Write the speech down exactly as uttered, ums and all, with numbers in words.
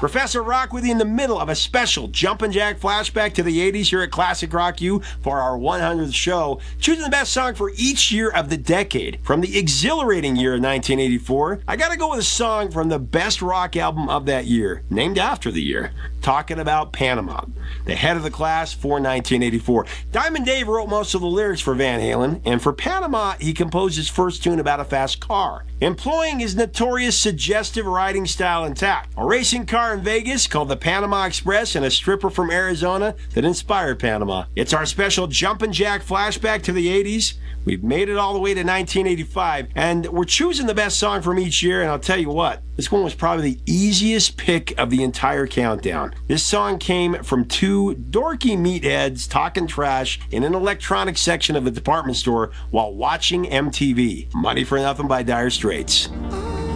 Professor Rock with you in the middle of a special Jumpin' Jack flashback to the eighties here at Classic Rock U for our one hundredth show, choosing the best song for each year of the decade. From the exhilarating year of nineteen eighty-four, I gotta go with a song from the best rock album of that year, named after the year. Talking about Panama, the head of the class for nineteen eighty-four. Diamond Dave wrote most of the lyrics for Van Halen, and for Panama, he composed his first tune about a fast car, employing his notorious suggestive riding style intact. A racing car in Vegas called the Panama Express and a stripper from Arizona that inspired Panama. It's our special Jumpin' Jack flashback to the eighties. We've made it all the way to nineteen eighty-five, and we're choosing the best song from each year, and I'll tell you what, this one was probably the easiest pick of the entire countdown. This song came from two dorky meatheads talking trash in an electronics section of the department store while watching M T V. Money for Nothing by Dire Straits.